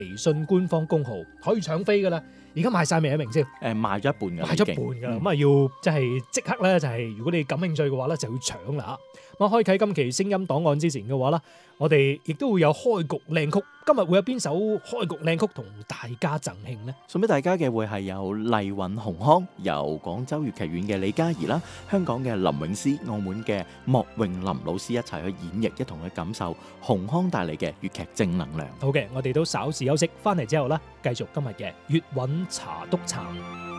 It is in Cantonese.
微信官方公號可以搶飛噶啦。而家賣晒未啊？明先？ 賣咗一半㗎， 賣咗一半㗎啦，咁啊要即係即刻咧，就係如果你感興趣嘅話咧，就要搶啦嚇。咁開啟今期聲音檔案之前嘅話啦，我哋亦都會有開局靚曲。今日會有邊首開局靚曲同大家贈慶呢？ 送俾大家嘅會係有麗韻洪康，由廣州粵劇院嘅李嘉怡啦，香港嘅林詠詩，澳門嘅莫詠林老師一齊去演繹，一同去感受洪康帶嚟嘅粵劇正能量。 好嘅，我哋都稍事休息，翻嚟之後啦，繼續今日嘅粵韻茶督茶。